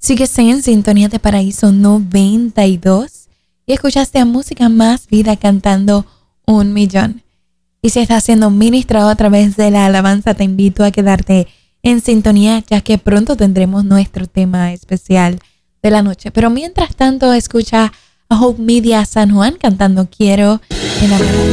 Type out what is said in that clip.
Sigues en sintonía de Paraíso 92 y escuchaste a Música Más Vida cantando 1,000,000. Y si estás siendo ministrado a través de la alabanza, te invito a quedarte en sintonía, ya que pronto tendremos nuestro tema especial de la noche. Pero mientras tanto, escucha a Hope Media San Juan cantando Quiero enamorar.